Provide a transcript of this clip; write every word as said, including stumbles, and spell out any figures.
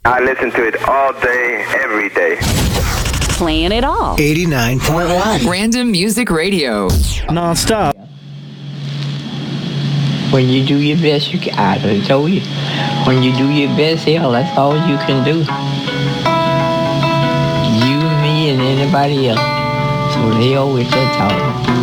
I listen to it all day, every day. Playing it all. eighty-nine point one. Random Music Radio. Non-stop. When you do your best, you can, I done told you. When you do your best, hell, that's all you can do. You, me, and anybody else. So they always just talk.